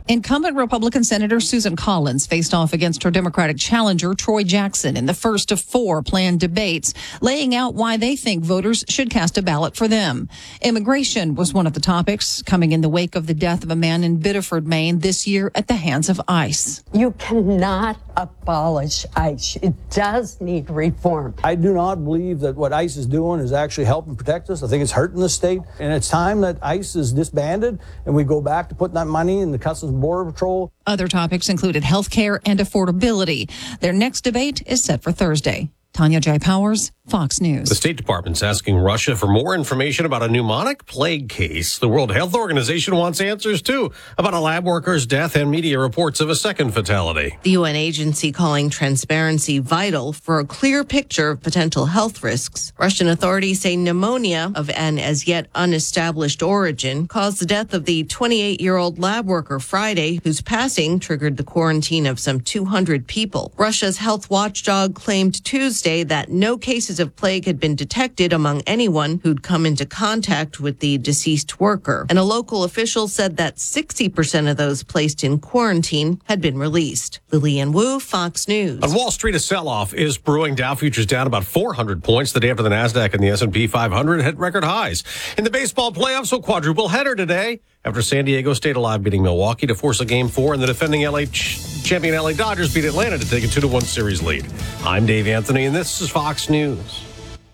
Incumbent Republican Senator Susan Collins faced off against her Democratic challenger, Troy Jackson, in the first of 4 planned debates, laying out why they think voters should cast a ballot for them. Immigration was one of the topics, coming in the wake of the death of a man in Biddeford, Maine, this year at the hands of ICE. You cannot abolish ICE. It does need reform. I do not believe that what ICE is doing is actually helping protect us. I think it's hurting the state. And it's time that ICE is disbanded and we go back to putting that money in the Customs and Border Patrol. Other topics included health care and affordability. Their next debate is set for Thursday. Tanya J. Powers, Fox News. The State Department's asking Russia for more information about a pneumonic plague case. The World Health Organization wants answers, too, about a lab worker's death and media reports of a second fatality. The UN agency calling transparency vital for a clear picture of potential health risks. Russian authorities say pneumonia of an as yet unestablished origin caused the death of the 28-year-old lab worker Friday, whose passing triggered the quarantine of some 200 people. Russia's health watchdog claimed Tuesday that no cases of plague had been detected among anyone who'd come into contact with the deceased worker. And a local official said that 60% of those placed in quarantine had been released. Lillian Wu, Fox News. On Wall Street, a sell-off is brewing. Dow futures down about 400 points the day after the NASDAQ and the S&P 500 hit record highs. In the baseball playoffs, a quadruple header today after San Diego stayed alive, beating Milwaukee to force a Game 4, and the defending champion LA Dodgers beat Atlanta to take a 2-1 series lead. I'm Dave Anthony, and this is Fox News.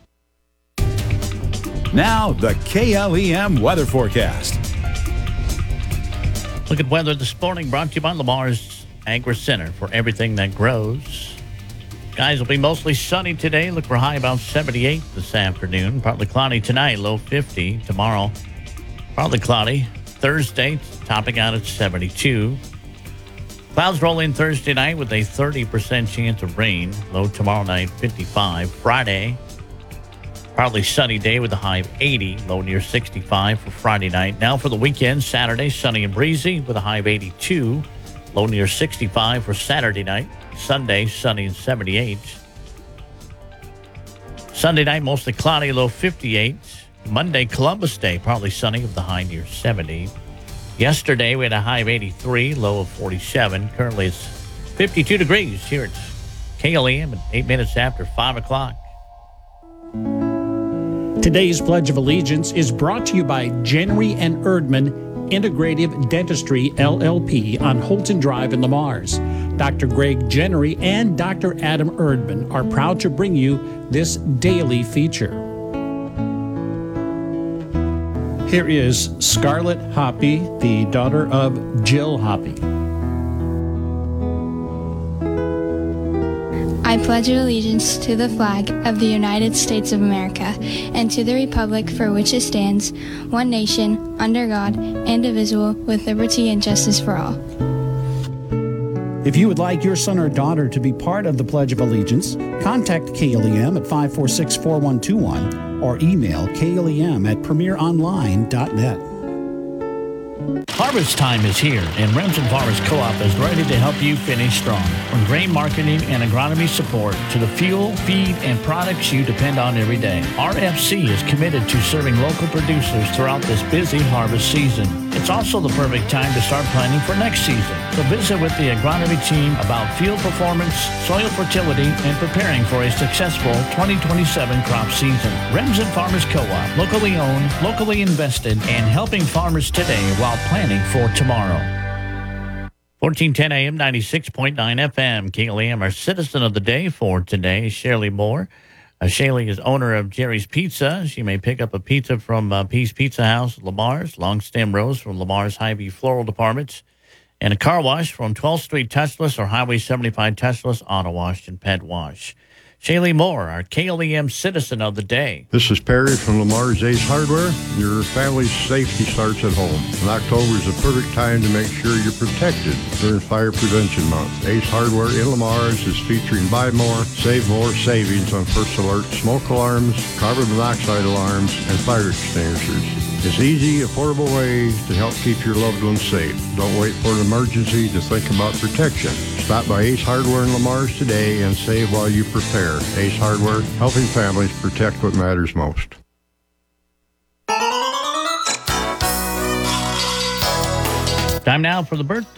Now, the KLEM weather forecast. Look at weather this morning, brought to you by Lamar's Agri Center for everything that grows. Skies will be mostly sunny today. Look for high about 78 this afternoon. Partly cloudy tonight, low 50. Tomorrow, partly cloudy. Thursday, topping out at 72. Clouds roll in Thursday night with a 30% chance of rain. Low tomorrow night, 55. Friday, partly sunny day with a high of 80. Low near 65 for Friday night. Now for the weekend, Saturday, sunny and breezy with a high of 82. Low near 65 for Saturday night. Sunday, sunny and 78. Sunday night, mostly cloudy, low 58. Monday, Columbus Day, partly sunny with the high near 70. Yesterday, we had a high of 83, low of 47. Currently, it's 52 degrees here at KLEM at 8 minutes after 5 o'clock. Today's Pledge of Allegiance is brought to you by Jenry and Erdman Integrative Dentistry, LLP on Holton Drive in Lamars. Dr. Greg Jenry and Dr. Adam Erdman are proud to bring you this daily feature. Here is Scarlett Hoppy, the daughter of Jill Hoppy. I pledge allegiance to the flag of the United States of America and to the republic for which it stands, one nation, under God, indivisible, with liberty and justice for all. If you would like your son or daughter to be part of the Pledge of Allegiance, contact KLEM at 546-4121 or email klem@premieronline.net. Harvest time is here, and Remsen Farmers Co-op is ready to help you finish strong. From grain marketing and agronomy support to the fuel, feed, and products you depend on every day, RFC is committed to serving local producers throughout this busy harvest season. It's also the perfect time to start planning for next season. So visit with the agronomy team about field performance, soil fertility, and preparing for a successful 2027 crop season. Remsen Farmers Co-op, locally owned, locally invested, and helping farmers today while planning for tomorrow. 1410 AM, 96.9 FM. KLEM, our citizen of the day for today, Shirley Moore. Shaylee is owner of Jerry's Pizza. She may pick up a pizza from Peace Pizza House, Lamar's, Long Stem Rose from Lamar's Hy-Vee Floral Departments, and a car wash from 12th Street Touchless or Highway 75 Touchless Auto Wash and Pet Wash. Shaylee Moore, our KLEM citizen of the day. This is Perry from Lamar's Ace Hardware. Your family's safety starts at home. And October is the perfect time to make sure you're protected during Fire Prevention Month. Ace Hardware in Lamar's is featuring Buy More, Save More savings on First Alert smoke alarms, carbon monoxide alarms, and fire extinguishers. It's easy, affordable way to help keep your loved ones safe. Don't wait for an emergency to think about protection. Stop by Ace Hardware in Lamar's today and save while you prepare. Ace Hardware, helping families protect what matters most. Time now for the birthday.